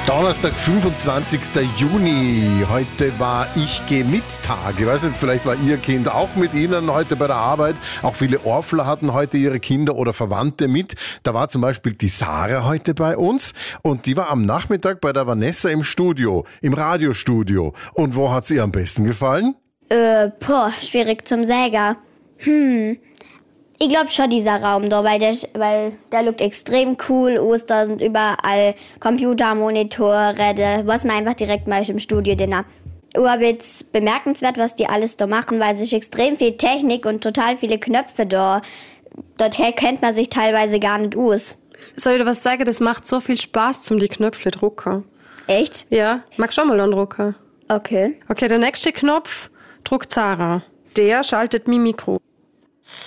Donnerstag, 25. Juni. Heute war Ich-Geh-Mit-Tag. Ich weiß nicht, vielleicht war Ihr Kind auch mit Ihnen heute bei der Arbeit. Auch viele Orfler hatten heute ihre Kinder oder Verwandte mit. Da war zum Beispiel die Sarah heute bei uns und die war am Nachmittag bei der Vanessa im Studio, im Radiostudio. Und wo hat's ihr am besten gefallen? Schwierig zum Säger. Ich glaube schon dieser Raum da, weil der lookt extrem cool aus. Da sind überall Computermonitore, was man einfach direkt mal im Studio drin. Aber jetzt bemerkenswert, was die alles da machen, weil sich extrem viel Technik und total viele Knöpfe da. Dorther kennt man sich teilweise gar nicht aus. Soll ich dir was sagen? Das macht so viel Spaß, zum die Knöpfe drucken. Echt? Ja, mag schon mal drucken. Okay. Okay, der nächste Knopf druckt Sarah. Der schaltet mein Mikro.